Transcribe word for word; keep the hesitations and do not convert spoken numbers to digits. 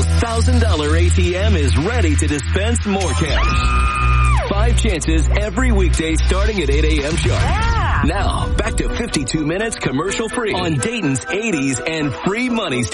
one thousand dollars A T M is ready to dispense more cash. Five chances every weekday starting at eight a.m. sharp. Yeah. Now, back to fifty-two minutes commercial free on Dayton's eighties and free money station.